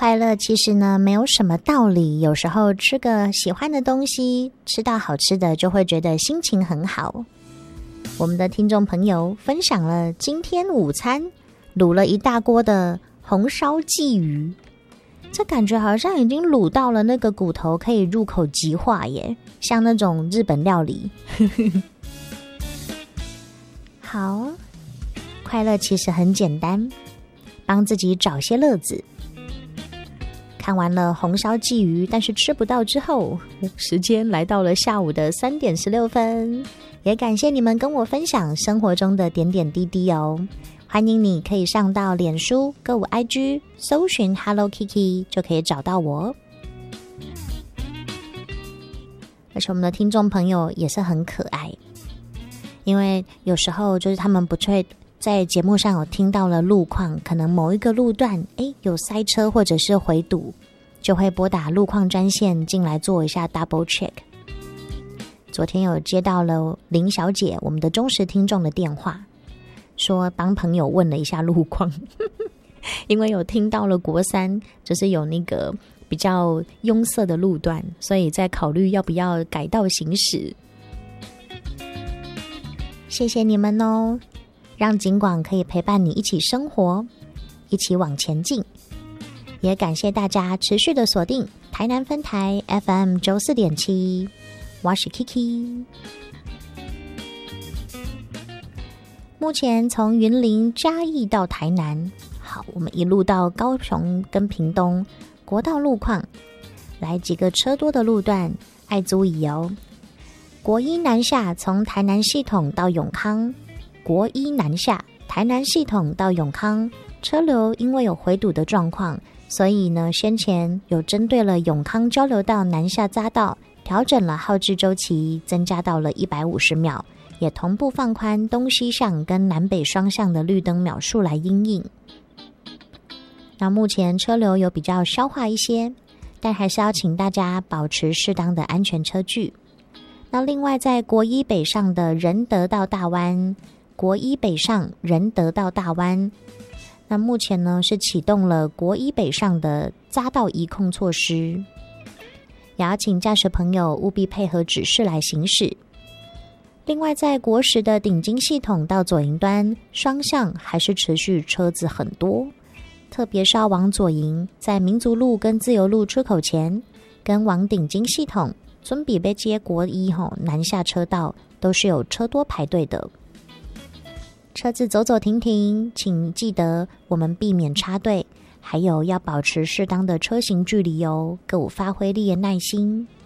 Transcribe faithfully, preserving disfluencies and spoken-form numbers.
快乐其实呢没有什么道理，有时候吃个喜欢的东西，吃到好吃的就会觉得心情很好。我们的听众朋友分享了今天午餐卤了一大锅的红烧鲫鱼，这感觉好像已经卤到了那个骨头可以入口即化耶，像那种日本料理好，快乐其实很简单，帮自己找些乐子。看完了红烧鲫鱼，但是吃不到之后，时间来到了下午的三点十六分。也感谢你们跟我分享生活中的点点滴滴哦。欢迎你可以上到脸书、购物 I G 搜寻 Hello Kiki 就可以找到我。而且我们的听众朋友也是很可爱，因为有时候就是他们不会在节目上有听到了路况，可能某一个路段诶有塞车或者是回堵，就会拨打路况专线进来做一下 double check。 昨天有接到了林小姐我们的忠实听众的电话，说帮朋友问了一下路况因为有听到了国三就是有那个比较拥塞的路段，所以在考虑要不要改道行驶。谢谢你们哦，让警广可以陪伴你一起生活，一起往前进。也感谢大家持续的锁定台南分台 F M 九十四点七， 我是 Kiki。 目前从云林嘉义到台南，好，我们一路到高雄跟屏东，国道路况来几个车多的路段爱注意哦。国一南下从台南系统到永康，国一南下台南系统到永康车流因为有回堵的状况，所以呢先前有针对了永康交流道南下匝道调整了号志周期，增加到了一百五十秒，也同步放宽东西向跟南北双向的绿灯秒数来因应。那目前车流有比较消化一些，但还是要请大家保持适当的安全车距。那另外在国一北上的仁德到大湾，国一北上仁德到大湾，那目前呢是启动了国一北上的匝道移控措施，也要请驾驶朋友务必配合指示来行驶。另外在国十的顶金系统到左营端双向还是持续车子很多，特别是要往左营，在民族路跟自由路出口前，跟往顶金系统准备被接国一吼南下车道都是有车多排队的。车子走走停停，请记得我们避免插队，还有要保持适当的车行距离哦，各有发挥力的耐心。